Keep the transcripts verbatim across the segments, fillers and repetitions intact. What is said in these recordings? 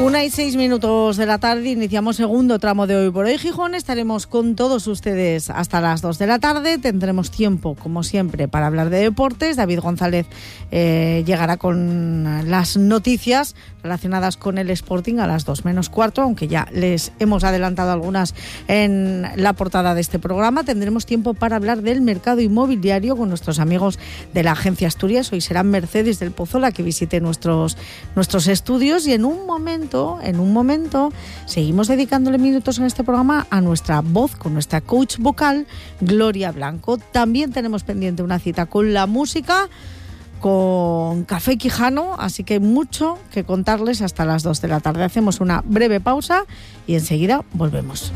Una y seis minutos de la tarde, iniciamos segundo tramo de Hoy por Hoy Gijón. Estaremos con todos ustedes hasta las dos de la tarde. Tendremos tiempo, como siempre, para hablar de deportes. David González eh, llegará con las noticias relacionadas con el Sporting a las dos menos cuarto, aunque ya les hemos adelantado algunas en la portada de este programa. Tendremos tiempo para hablar del mercado inmobiliario con nuestros amigos de la Agencia Asturias. Hoy será Mercedes del Pozo la que visite nuestros, nuestros estudios, y en un momento, en un momento, seguimos dedicándole minutos en este programa a nuestra voz, con nuestra coach vocal, Gloria Blanco. También tenemos pendiente una cita con la música, con Café Quijano, así que hay mucho que contarles hasta las dos de la tarde. Hacemos una breve pausa y enseguida volvemos.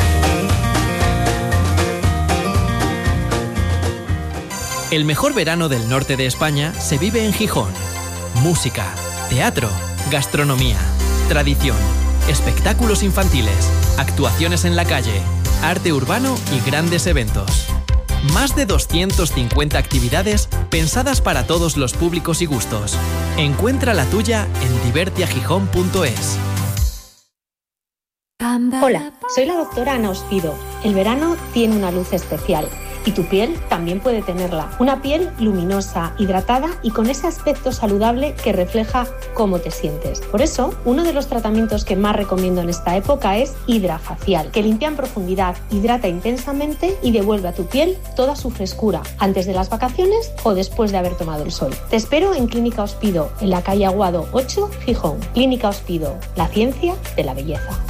El mejor verano del norte de España se vive en Gijón. Música, teatro, gastronomía, tradición, espectáculos infantiles, actuaciones en la calle, arte urbano y grandes eventos. Más de doscientas cincuenta actividades pensadas para todos los públicos y gustos. Encuentra la tuya en divertiagijón punto es. Hola, soy la doctora Ana Ospido. El verano tiene una luz especial y tu piel también puede tenerla. Una piel luminosa, hidratada y con ese aspecto saludable que refleja cómo te sientes. Por eso, uno de los tratamientos que más recomiendo en esta época es Hidrafacial, que limpia en profundidad, hidrata intensamente y devuelve a tu piel toda su frescura, antes de las vacaciones o después de haber tomado el sol. Te espero en Clínica Ospido, en la calle Aguado ocho, Gijón. Clínica Ospido, la ciencia de la belleza.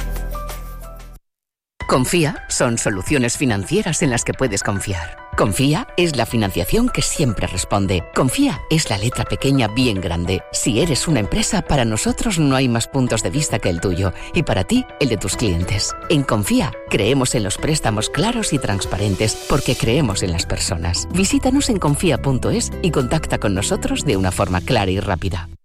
Confía son soluciones financieras en las que puedes confiar. Confía es la financiación que siempre responde. Confía es la letra pequeña bien grande. Si eres una empresa, para nosotros no hay más puntos de vista que el tuyo y para ti el de tus clientes. En Confía creemos en los préstamos claros y transparentes porque creemos en las personas. Visítanos en confía punto es y contacta con nosotros de una forma clara y rápida.